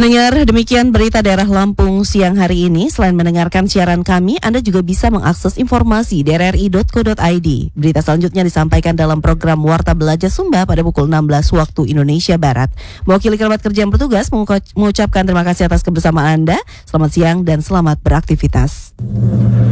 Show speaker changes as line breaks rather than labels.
Pendengar, demikian berita daerah Lampung siang hari ini. Selain mendengarkan siaran kami, Anda juga bisa mengakses informasi di rri.co.id. Berita selanjutnya disampaikan dalam program Warta Belajar Sumba pada pukul 16 waktu Indonesia Barat. Mewakili kerabat kerja yang bertugas mengucapkan terima kasih atas kebersamaan Anda. Selamat siang dan selamat beraktivitas.